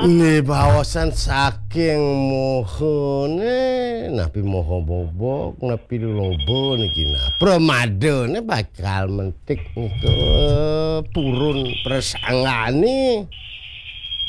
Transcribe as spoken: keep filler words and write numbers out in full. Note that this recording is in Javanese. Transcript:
Nih bawasan saking mohone napi moho bobok napi lobo niki nah pramadone bakal mentik niku purun presanggani